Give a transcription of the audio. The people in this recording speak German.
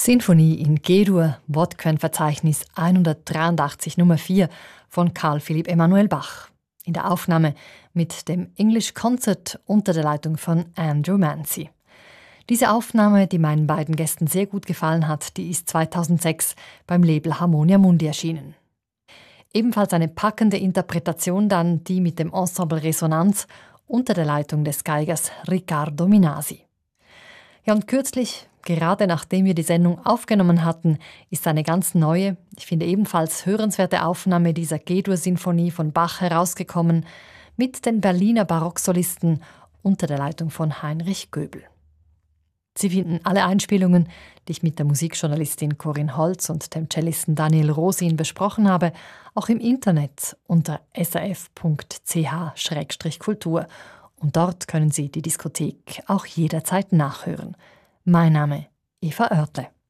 Sinfonie in G-Dur, Wortquellenverzeichnis 183 Nummer 4 von Carl Philipp Emanuel Bach. In der Aufnahme mit dem English Concert unter der Leitung von Andrew Mancy. Diese Aufnahme, die meinen beiden Gästen sehr gut gefallen hat, die ist 2006 beim Label Harmonia Mundi erschienen. Ebenfalls eine packende Interpretation dann die mit dem Ensemble Resonanz unter der Leitung des Geigers Riccardo Minasi. Ja, und kürzlich, gerade nachdem wir die Sendung aufgenommen hatten, ist eine ganz neue, ich finde ebenfalls hörenswerte Aufnahme dieser G-Dur-Sinfonie von Bach herausgekommen mit den Berliner Barocksolisten unter der Leitung von Heinrich Göbel. Sie finden alle Einspielungen, die ich mit der Musikjournalistin Corinne Holz und dem Cellisten Daniel Rosin besprochen habe, auch im Internet unter srf.ch/kultur. Und dort können Sie die Diskothek auch jederzeit nachhören. Mein Name Eva Oertle.